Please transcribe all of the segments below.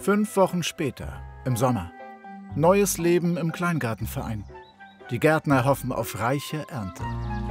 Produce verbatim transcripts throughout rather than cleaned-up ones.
Fünf Wochen später, im Sommer. Neues Leben im Kleingartenverein. Die Gärtner hoffen auf reiche Ernte.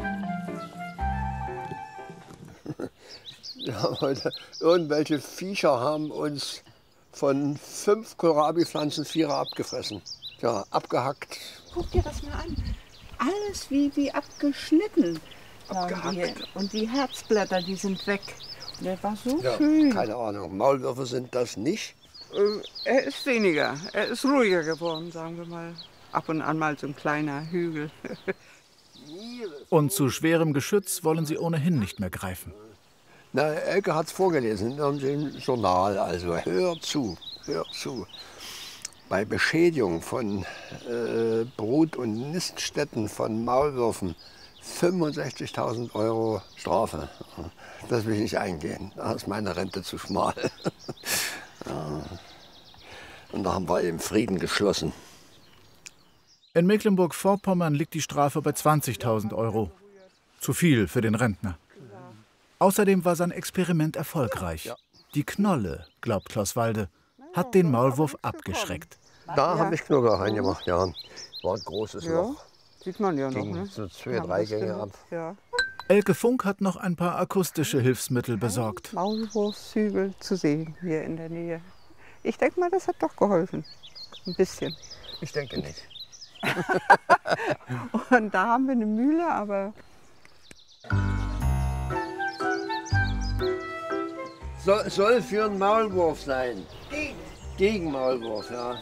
Wir haben heute irgendwelche Viecher haben uns von fünf Kohlrabi-Pflanzen Vierer abgefressen. Ja, abgehackt. Guck dir das mal an. Alles wie, wie abgeschnitten. Abgehackt. Und die Herzblätter, die sind weg. Der war so Ja, schön. keine Ahnung, Maulwürfe sind das nicht. Äh, Er ist weniger. Er ist ruhiger geworden, sagen wir mal. Ab und an mal so ein kleiner Hügel. Und zu schwerem Geschütz wollen sie ohnehin nicht mehr greifen. Na, Elke hat es vorgelesen im Journal. Also hör zu, hör zu. Bei Beschädigung von äh, Brut- und Niststätten von Maulwürfen fünfundsechzigtausend Euro Strafe. Das will ich nicht eingehen. Da ist meine Rente zu schmal. Ja. Und da haben wir eben Frieden geschlossen. In Mecklenburg-Vorpommern liegt die Strafe bei zwanzigtausend Euro. Zu viel für den Rentner. Außerdem war sein Experiment erfolgreich. Die Knolle, glaubt Klaus Walde, hat den Maulwurf abgeschreckt. Da habe ich Knolle reingemacht, ja. War ein großes Ja, Loch. sieht man ja noch. Ging Ne? so zwei, Ja, drei das Gänge stimmt. ab. Ja. Elke Funk hat noch ein paar akustische Hilfsmittel besorgt. Maulwurfshügel zu sehen hier in der Nähe. Ich denke mal, das hat doch geholfen. Ein bisschen. Ich denke nicht. Und da haben wir eine Mühle, aber Soll, soll für einen Maulwurf sein. Gegen. Gegen Maulwurf, ja.